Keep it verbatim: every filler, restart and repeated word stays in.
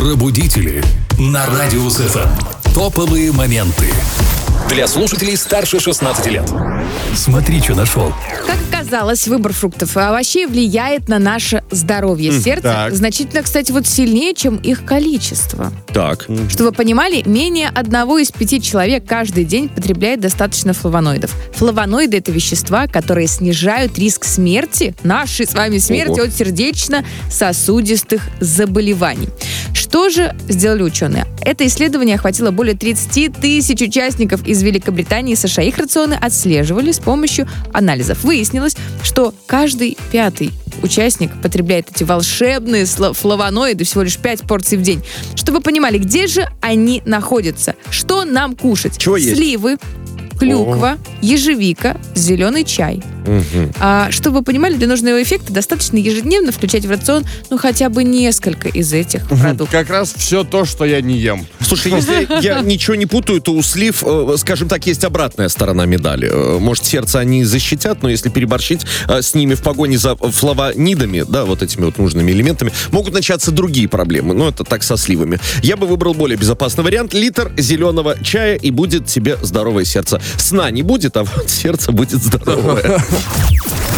Пробудители на Радио СФМ. Топовые моменты для слушателей старше шестнадцати лет. Смотри, что нашел. Как оказалось, выбор фруктов и овощей влияет на наше здоровье сердца так. значительно, кстати, вот сильнее, чем их количество. Так. Чтобы вы понимали, менее одного из пяти человек каждый день потребляет достаточно флавоноидов. Флавоноиды — это вещества, которые снижают риск смерти, нашей с вами смерти, Ого. от сердечно-сосудистых заболеваний. Что же сделали ученые? Это исследование охватило более тридцати тысяч участников из Великобритании и США. Их рационы отслеживали с помощью анализов. Выяснилось, что каждый пятый участник потребляет эти волшебные флавоноиды всего лишь пять порций в день. Чтобы вы понимали, где же они находятся? Что нам кушать? Чего есть? Сливы, клюква, ежевика, зеленый чай. Угу. А, чтобы вы понимали, для нужного эффекта достаточно ежедневно включать в рацион ну хотя бы несколько из этих продуктов. Как раз все то, что я не ем. Слушай, если я ничего не путаю, то у слив, э, скажем так, есть обратная сторона медали. Э, Может, сердце они защитят, но если переборщить э, с ними в погоне за флавонидами, да, вот этими вот нужными элементами, могут начаться другие проблемы. Ну, это так со сливами. Я бы выбрал более безопасный вариант. Литр зеленого чая, и будет тебе здоровое сердце. Сна не будет, а вот сердце будет здоровое.